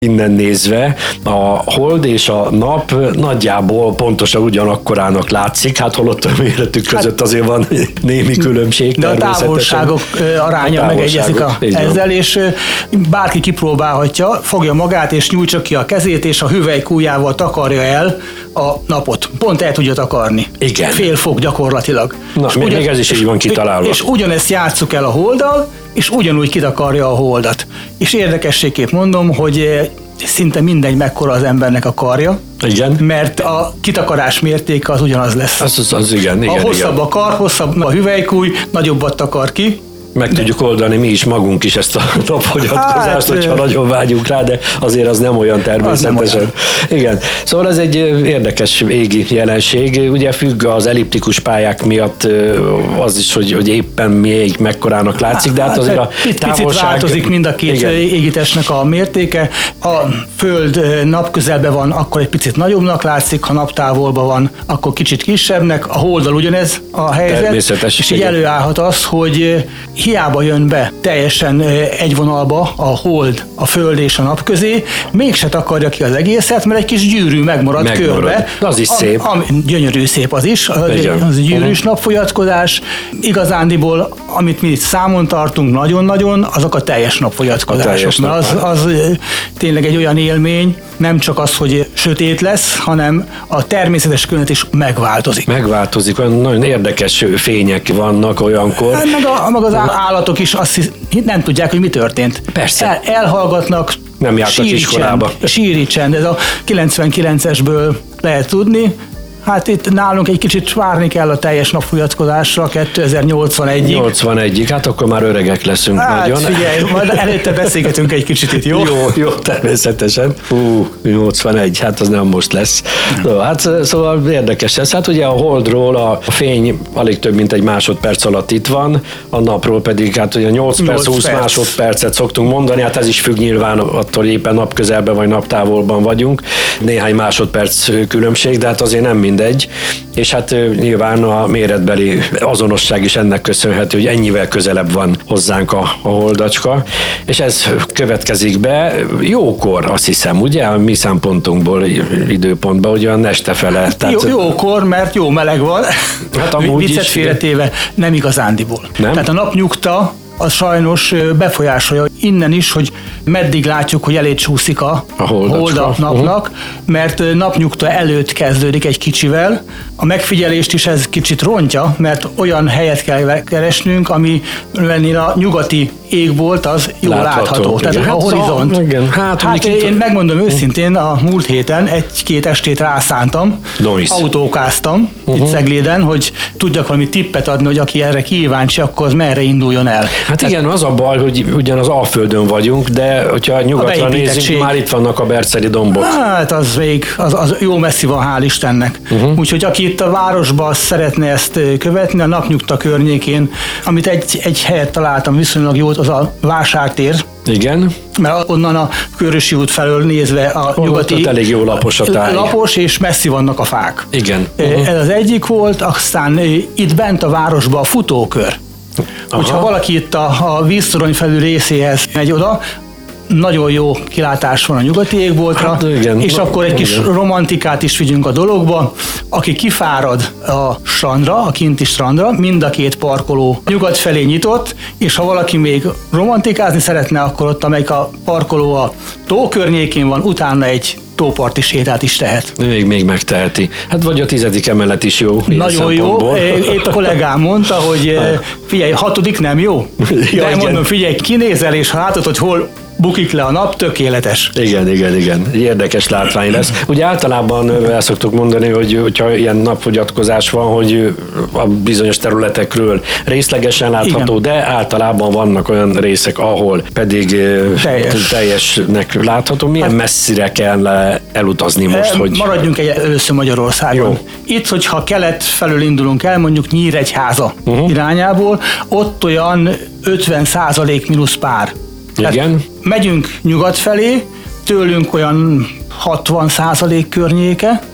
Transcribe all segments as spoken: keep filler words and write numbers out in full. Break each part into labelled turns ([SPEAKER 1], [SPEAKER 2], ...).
[SPEAKER 1] Innen nézve a hold és a nap nagyjából pontosan ugyanakkorának látszik, hát holott a méretük között hát, azért van némi különbség.
[SPEAKER 2] De a távolságok aránya megegyezik a, ezzel, és bárki kipróbálhatja, fogja magát és nyújtsa ki a kezét, és a hüvelykújjával takarja el a napot. Pont el tudja takarni.
[SPEAKER 1] Igen.
[SPEAKER 2] Fél fok gyakorlatilag.
[SPEAKER 1] Na, még, ugyan, még ez is így van kitalálva.
[SPEAKER 2] És, és ugyanezt játsszuk el a holddal, és ugyanúgy kitakarja a holdat. És érdekességképp mondom, hogy szinte mindegy, mekkora az embernek a karja.
[SPEAKER 1] Igen.
[SPEAKER 2] Mert a kitakarás mértéke az ugyanaz lesz.
[SPEAKER 1] Az, az, az igen, igen.
[SPEAKER 2] Ha hosszabb
[SPEAKER 1] igen.
[SPEAKER 2] a kar, hosszabb a hüvelykúj, nagyobbat takar ki.
[SPEAKER 1] Meg de... tudjuk oldani mi is magunk is ezt a napfogyatkozást, hát, hogyha nagyon vágyunk rá, de azért az nem olyan természetesen. Az nem olyan. Igen. Szóval ez egy érdekes égi jelenség. Ugye függ az elliptikus pályák miatt az is, hogy, hogy éppen melyik mekkorának látszik, de hát azért a távolság...
[SPEAKER 2] Picit változik mind a két igen. égitestnek a mértéke. A Föld napközelben van, akkor egy picit nagyobbnak látszik, ha naptávolban van, akkor kicsit kisebbnek. A Holddal ugyanez a helyzet.
[SPEAKER 1] Természetes.
[SPEAKER 2] És így előállhat az, hogy hiába jön be teljesen egy vonalba a hold, a Föld és a nap közé, mégse takarja ki az egészet, mert egy kis gyűrű megmarad, megmarad. körbe.
[SPEAKER 1] Az is szép.
[SPEAKER 2] Am, am, gyönyörű szép az is, az, az gyűrűs uh-huh. napfogyatkozás. Igazándiból, amit mi itt számon tartunk nagyon-nagyon, azok a teljes napfogyatkozások. A teljes nap. az, az tényleg egy olyan élmény, nem csak az, hogy sötét lesz, hanem a természetes környezet is megváltozik.
[SPEAKER 1] Megváltozik, olyan nagyon érdekes fények vannak olyankor.
[SPEAKER 2] Hát meg, a, meg az állatok is azt hisz, nem tudják, hogy mi történt.
[SPEAKER 1] Persze.
[SPEAKER 2] El, elhallgatnak,
[SPEAKER 1] nem jártak iskolába.
[SPEAKER 2] Síri csend, ez a kilencvenkilencesből lehet tudni. Hát itt nálunk egy kicsit várni kell a teljes napfogyatkozásra kétezer-nyolcvanegyig.
[SPEAKER 1] nyolcvanegyig, hát akkor már öregek leszünk
[SPEAKER 2] hát,
[SPEAKER 1] nagyon.
[SPEAKER 2] Figyelj, majd előtte beszélgetünk egy kicsit itt, jó?
[SPEAKER 1] Jó, jó, természetesen. Hú, nyolcvanegy, hát az nem most lesz. No, hát szóval érdekes ez. Hát ugye a Holdról a fény alig több mint egy másodperc alatt itt van, a napról pedig hát ugye nyolc perc, húsz perc. másodpercet szoktunk mondani, hát ez is függ nyilván attól, hogy éppen napközelben vagy naptávolban vagyunk. Néhány másodperc különbség, de hát azért nem mindegy, és hát nyilván a méretbeli azonosság is ennek köszönhető, hogy ennyivel közelebb van hozzánk a, a holdacska, és ez következik be jókor, azt hiszem, ugye, a mi szempontunkból, időpontban, hogy olyan este fele.
[SPEAKER 2] Tehát... Jó, jókor, mert jó meleg van, hát amúgy viccet félretéve, nem igazándiból. Nem? Tehát a napnyugta az sajnos befolyásolja innen is, hogy meddig látjuk, hogy elé csúszik a, a hold a napnak, uh-huh. mert napnyugta előtt kezdődik egy kicsivel. A megfigyelést is ez kicsit rontja, mert olyan helyet kell keresnünk, ami a nyugati égbolt az jól látható. látható. Tehát igen, a hát horizont. A, igen, hát, hát én itt... megmondom őszintén, a múlt héten egy-két estét rászántam, nice. autókáztam uh-huh. itt Szegléden, hogy tudjak valami tippet adni, hogy aki erre kíváncsi, akkor az merre induljon el.
[SPEAKER 1] Hát Tehát, igen, az a baj, hogy ugyan az Alföldön vagyunk, de hogyha nyugatra nézzünk, már itt vannak a berceli dombok.
[SPEAKER 2] Hát az még, az, az jó messzi van, hál' Istennek. Uh-huh. Úgyhogy aki itt a városban szeretne ezt követni, a napnyugta környékén, amit egy, egy helyet találtam viszonylag jót, az a Vásártér.
[SPEAKER 1] Igen.
[SPEAKER 2] Mert onnan a Körösi út felől nézve a
[SPEAKER 1] ott
[SPEAKER 2] nyugati...
[SPEAKER 1] Ott elég jó lapos a táj.
[SPEAKER 2] Lapos, és messzi vannak a fák.
[SPEAKER 1] Igen.
[SPEAKER 2] Uh-huh. Ez az egyik volt, aztán itt bent a városban a futókör. Hogyha valaki itt a, a víztorony felül részéhez megy oda, nagyon jó kilátás van a nyugati égboltra, hát, igen, és na, akkor egy igen. kis romantikát is vigyünk a dologba. Aki kifárad a strandra, a kinti strandra, mind a két parkoló nyugat felé nyitott, és ha valaki még romantikázni szeretne, akkor ott, amelyik a parkoló a tó környékén van, utána egy tóparti sétát is tehet.
[SPEAKER 1] Még, még megteheti. Hát vagy a tizedik emelet is jó.
[SPEAKER 2] Nagyon jó. Épp a kollégám mondta, hogy figyelj, hatodik nem jó? Ja, de mondom, figyelj, kinézel, és ha látod, hogy hol bukik le a nap, tökéletes.
[SPEAKER 1] Igen, igen, igen. Érdekes látvány lesz. Ugye általában el szoktuk mondani, hogy hogyha ilyen napfogyatkozás van, hogy a bizonyos területekről részlegesen látható, igen. de általában vannak olyan részek, ahol pedig Teljes. teljesnek látható. Milyen hát, messzire kell elutazni most? Hogy...
[SPEAKER 2] Maradjunk egy először Magyarországon. Jó. Itt, hogyha kelet felől indulunk el, mondjuk Nyíregyháza uh-huh. irányából, ott olyan ötven százalék mínusz pár.
[SPEAKER 1] Igen.
[SPEAKER 2] Megyünk nyugat felé, tőlünk olyan hatvan százalék környéke,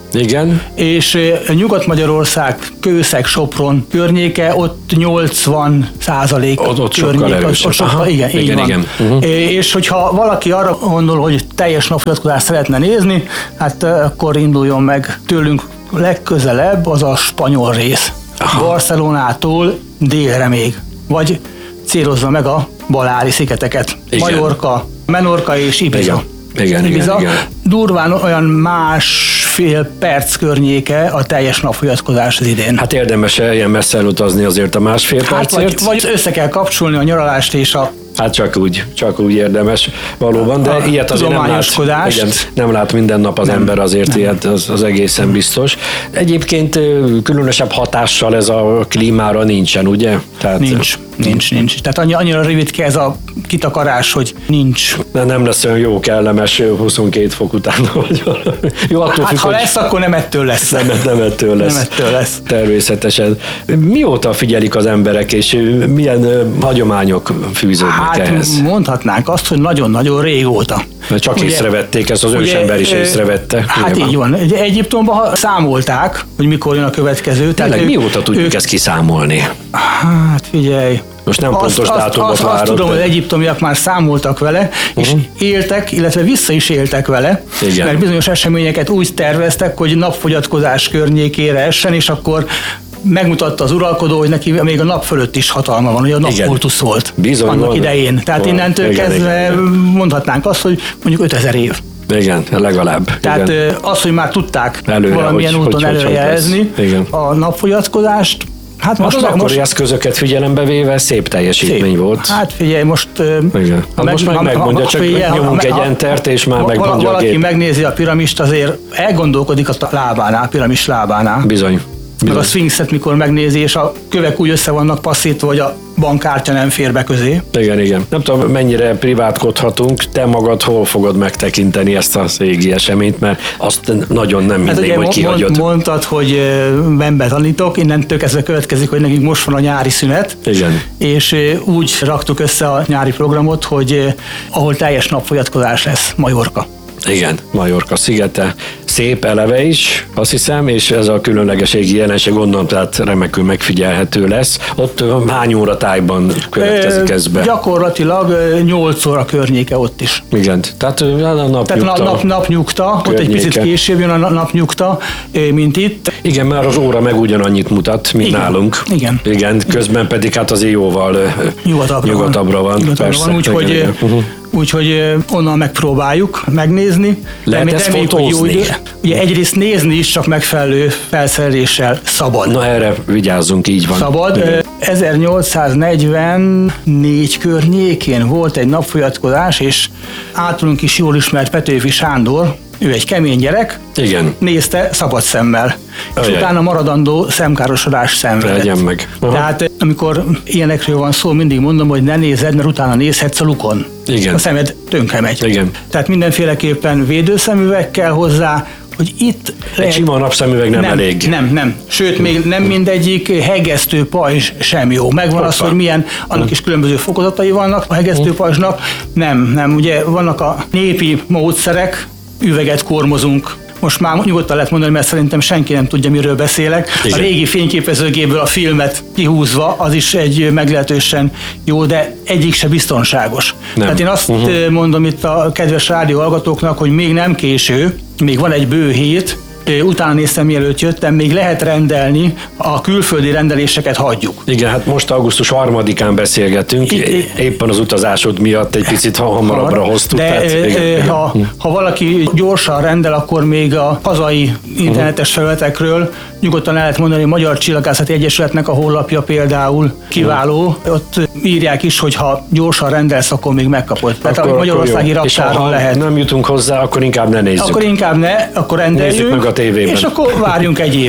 [SPEAKER 1] Igen.
[SPEAKER 2] És Nyugat-Magyarország, Kőszeg, Sopron környéke, ott nyolcvan százalék
[SPEAKER 1] ott, ott sokkal erősebb.
[SPEAKER 2] Sokkal, igen, igen, igen. igen. Uh-huh. És hogyha valaki arra gondol, hogy teljes napfogyatkozást szeretne nézni, hát akkor induljon meg tőlünk legközelebb az a spanyol rész. Aha. Barcelonától délre még. Vagy célozza meg a Baleári-szigeteket. Igen. Majorka, Menorca és Ibiza.
[SPEAKER 1] Igen. Igen,
[SPEAKER 2] Ibiza.
[SPEAKER 1] igen, igen.
[SPEAKER 2] Durván olyan másfél perc környéke a teljes napfogyatkozás az idén.
[SPEAKER 1] Hát érdemes ilyen messze elutazni azért a másfél hát percért.
[SPEAKER 2] Vagy, vagy össze kell kapcsolni a nyaralást és a
[SPEAKER 1] Hát csak úgy, csak úgy érdemes valóban, de a ilyet azért nem lát, igen, nem lát minden nap az nem, ember azért nem. Ilyet, az, az egészen biztos. Egyébként különösebb hatással ez a klímára nincsen, ugye?
[SPEAKER 2] Tehát, nincs, nincs, nincs. Tehát annyi, annyira rövidke ez a kitakarás, hogy nincs.
[SPEAKER 1] De nem lesz olyan jó kellemes huszonkét fok után. Vagy jó, attól
[SPEAKER 2] hát
[SPEAKER 1] függ,
[SPEAKER 2] ha
[SPEAKER 1] hogy
[SPEAKER 2] lesz, akkor nem ettől lesz.
[SPEAKER 1] Nem, nem ettől lesz.
[SPEAKER 2] Nem ettől lesz.
[SPEAKER 1] Természetesen. Mióta figyelik az emberek, és milyen hagyományok fűződnek
[SPEAKER 2] hát,
[SPEAKER 1] ehhez?
[SPEAKER 2] Mondhatnánk azt, hogy nagyon-nagyon régóta.
[SPEAKER 1] Mert csak ugye, észrevették, ezt, az ugye, ősember is észrevette.
[SPEAKER 2] Hát így van. Egyiptomban számolták, hogy mikor jön a következő.
[SPEAKER 1] Tehát mióta tudjuk ők, ezt kiszámolni?
[SPEAKER 2] Hát figyelj.
[SPEAKER 1] Most nem
[SPEAKER 2] azt,
[SPEAKER 1] pontos dátumot
[SPEAKER 2] azt,
[SPEAKER 1] várok.
[SPEAKER 2] Azt tudom, hogy egyiptomiak már számoltak vele, és uh-huh. éltek, illetve vissza is éltek vele, igen. Mert bizonyos eseményeket úgy terveztek, hogy napfogyatkozás környékére essen, és akkor megmutatta az uralkodó, hogy neki még a nap fölött is hatalma van, hogy a napkultusz volt
[SPEAKER 1] Bizony,
[SPEAKER 2] annak
[SPEAKER 1] van,
[SPEAKER 2] idején. Tehát
[SPEAKER 1] van,
[SPEAKER 2] innentől
[SPEAKER 1] igen,
[SPEAKER 2] kezdve igen, mondhatnánk azt, hogy mondjuk ötezer év.
[SPEAKER 1] Igen, legalább.
[SPEAKER 2] Tehát
[SPEAKER 1] igen.
[SPEAKER 2] az, hogy már tudták
[SPEAKER 1] előre,
[SPEAKER 2] valamilyen
[SPEAKER 1] hogy,
[SPEAKER 2] úton előjelezni a napfogyatkozást, hát most,
[SPEAKER 1] az
[SPEAKER 2] most
[SPEAKER 1] akkori eszközöket figyelembe véve szép teljesítmény szép. volt.
[SPEAKER 2] Hát figyelj, most...
[SPEAKER 1] Igen. Hát meg, most meg megmondja, ha, csak figyelj, nyomunk ha, egy entert, és már megmondja
[SPEAKER 2] valaki
[SPEAKER 1] a gép.
[SPEAKER 2] megnézi a piramist, azért elgondolkodik a lábánál, a piramis lábánál.
[SPEAKER 1] Bizony.
[SPEAKER 2] Meg a szfinxet, mikor megnézi, és a kövek úgy össze vannak passzítva, hogy a bankkártya nem fér be közé.
[SPEAKER 1] Igen, igen. Nem tudom, mennyire privátkodhatunk, te magad hol fogod megtekinteni ezt az égi eseményt, mert azt nagyon nem mindegy, hát hogy kihagyod.
[SPEAKER 2] Mondtad, hogy nem betanítok, innentől kezdve következik, hogy nekünk most van a nyári szünet.
[SPEAKER 1] Igen.
[SPEAKER 2] És úgy raktuk össze a nyári programot, hogy ahol teljes napfogyatkozás lesz, Majorka.
[SPEAKER 1] Igen, Majorka szigete. Szép eleve is, azt hiszem, és ez a különlegeségi jelenség onnan, tehát remekül megfigyelhető lesz. Ott hány óra tájban következik ez be?
[SPEAKER 2] Gyakorlatilag nyolc óra környéke ott is.
[SPEAKER 1] Igen, tehát a napnyugta.
[SPEAKER 2] Tehát nap, napnyugta, ott egy picit később jön a napnyugta, mint itt.
[SPEAKER 1] Igen, mert az óra meg ugyanannyit mutat, mint
[SPEAKER 2] igen,
[SPEAKER 1] nálunk.
[SPEAKER 2] Igen.
[SPEAKER 1] Igen, közben pedig hát azért jóval
[SPEAKER 2] nyugatabbra,
[SPEAKER 1] nyugatabbra van.
[SPEAKER 2] van. Nyugatabbra van, úgyhogy uh-huh. Úgyhogy onnan megpróbáljuk megnézni.
[SPEAKER 1] Lehet ezt fotózni?
[SPEAKER 2] Jó, ugye egyrészt nézni is csak megfelelő felszereléssel szabad.
[SPEAKER 1] Na erre vigyázzunk, így van.
[SPEAKER 2] Szabad. Igen. ezernyolcszáznegyvennégy környékén volt egy napfogyatkozás, és általunk is jól ismert Petőfi Sándor, ő egy kemény gyerek,
[SPEAKER 1] igen.
[SPEAKER 2] Nézte szabad szemmel, és Ajaj. utána maradandó szemkárosodás szenvedett.
[SPEAKER 1] Legyen meg. Aha.
[SPEAKER 2] Tehát amikor ilyenekről van szó, mindig mondom, hogy ne nézed, mert utána nézhetsz a lukon.
[SPEAKER 1] Igen.
[SPEAKER 2] A szemed tönkre megy.
[SPEAKER 1] Igen.
[SPEAKER 2] Tehát mindenféleképpen védőszemüveg kell hozzá, hogy itt...
[SPEAKER 1] Egy lehet... sima napszemüveg nem,
[SPEAKER 2] nem
[SPEAKER 1] elég.
[SPEAKER 2] Nem, nem. Sőt, még nem mindegyik hegesztő pajzs sem jó. Megvan Hoppa. Az, hogy milyen, annak is különböző fokozatai vannak a hegesztő pajzsnak. Nem, nem. Ugye vannak a népi módszerek, üveget kormozunk. Most már nyugodtan lehet mondani, mert szerintem senki nem tudja, miről beszélek. Igen. A régi fényképezőgéből a filmet kihúzva, az is egy meglehetősen jó, de egyik se biztonságos. Nem. Tehát én azt uh-huh. mondom itt a kedves rádió hallgatóknak, hogy még nem késő, még van egy bő hét, utána néztem, mielőtt jöttem, még lehet rendelni, a külföldi rendeléseket hagyjuk.
[SPEAKER 1] Igen, hát most augusztus harmadikán beszélgetünk, I- éppen az utazásod miatt egy picit hamarabbra hoztuk.
[SPEAKER 2] De
[SPEAKER 1] tehát,
[SPEAKER 2] igen, igen. Ha, ha valaki gyorsan rendel, akkor még a hazai internetes felületekről nyugodtan el lehet mondani, hogy a Magyar Csillagászati Egyesületnek a honlapja például kiváló. Ott írják is, hogy ha gyorsan rendelsz, akkor még megkapod. Tehát akkor, a magyarországi raktáron lehet.
[SPEAKER 1] Nem jutunk hozzá, akkor inkább ne nézzük.
[SPEAKER 2] Akkor inkább ne, akkor rendeljük.
[SPEAKER 1] Nézzük meg a tévében.
[SPEAKER 2] És akkor várjunk egy évet.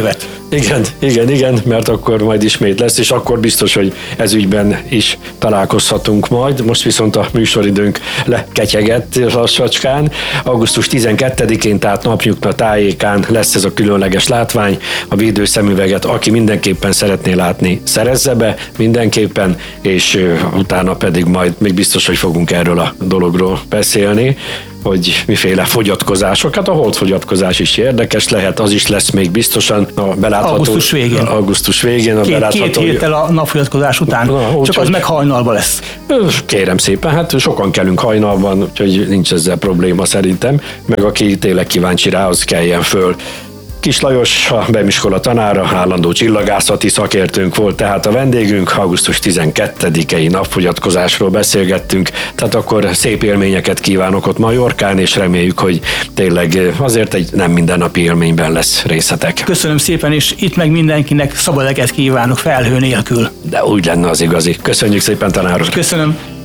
[SPEAKER 1] Igen, igen, igen, mert akkor majd ismét lesz, és akkor biztos, hogy ez ügyben is találkozhatunk majd. Most viszont a műsoridőnk leketyegett lassacskán. augusztus tizenkettedikén, tehát napnyugta tájékán lesz ez a különleges látvány. A védőszemüveget, aki mindenképpen szeretné látni, szerezze be mindenképpen, és utána pedig majd még biztos, hogy fogunk erről a dologról beszélni, hogy miféle fogyatkozások, hát a holdfogyatkozás is érdekes lehet, az is lesz még biztosan a belátható...
[SPEAKER 2] Augusztus végén.
[SPEAKER 1] Augusztus végén a
[SPEAKER 2] két,
[SPEAKER 1] belátható...
[SPEAKER 2] Két héttel a napfogyatkozás után, Na, csak úgy, az meg hajnalban lesz.
[SPEAKER 1] Kérem szépen, hát sokan kelünk hajnalban, úgyhogy nincs ezzel probléma szerintem, meg aki tényleg kíváncsi rá, az keljen föl. Kis Lajos, a Bemiskola tanára, állandó csillagászati szakértőnk volt, tehát a vendégünk, augusztus tizenkettedikei napfogyatkozásról beszélgettünk, tehát akkor szép élményeket kívánok ott Majorkán, és reméljük, hogy tényleg azért egy nem mindennapi élményben lesz részletek.
[SPEAKER 2] Köszönöm szépen, és itt meg mindenkinek szabad eget kívánok felhő nélkül.
[SPEAKER 1] De úgy lenne az igazi. Köszönjük szépen, tanár úr!
[SPEAKER 2] Köszönöm!